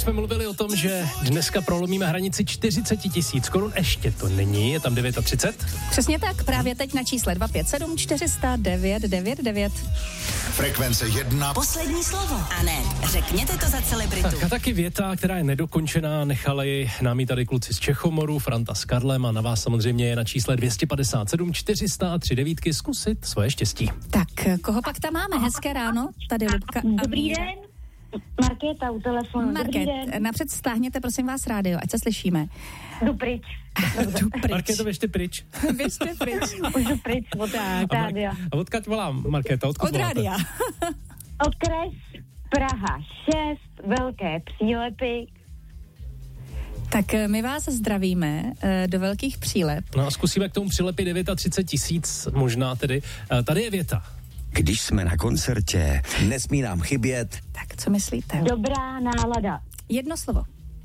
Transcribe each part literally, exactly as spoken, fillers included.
jsme mluvili o tom, že dneska prolomíme hranici čtyřicet tisíc korun. Ještě to není, je tam třicet devět. Přesně tak, právě teď na čísle dva pět sedm čtyři nula nula devět devět devět. Frekvence jedna. Poslední slovo. A ne, řekněte to za celebritu. Tak a taky věta, která je nedokončená, nechali nám ji tady kluci z Čechomoru, Franta s Karlem a na vás samozřejmě je na čísle dva pět sedm čtyři nula tři devítky zkusit svoje štěstí. Tak, koho pak tam máme? Hezké ráno, tady Lubka. Dobrý den. Markéta u telefonu. Market, napřed stáhněte prosím vás rádio, ať se slyšíme. Jdu pryč. Jdu pryč. Markéto, běžte pryč. Běžte pryč. Už jdu pryč od rádia. A odkud volám, Markéta? Odkud Od rádia. Okres Praha šest, velké přílepy. Tak my vás zdravíme do Velkých Přílep. No a zkusíme k tomu přilepit třicet devět tisíc, možná tedy. Tady je věta. Když jsme na koncertě, nesmí nám chybět. Tak, co myslíte? Dobrá nálada. Jedno slovo.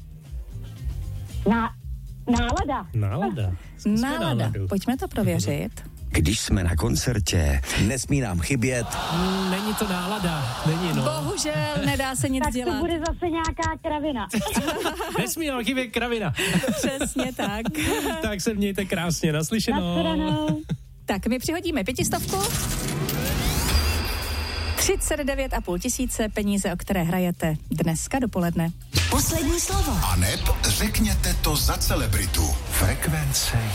Na, nálada. Nálada. Nálada. Náladu. Pojďme to prověřit. Když jsme na koncertě, nesmí nám chybět. Není to nálada, není no. Bohužel, nedá se nic tak dělat. Tak to bude zase nějaká kravina. Nesmí nám chybět kravina. Přesně tak. Tak se mějte krásně, naslyšenou. Nashledanou. Tak my přihodíme pětistovku. třicet devět a půl tisíce peníze, o které hrajete dneska dopoledne. Poslední slovo. A neb řekněte to za celebritu. Frekvence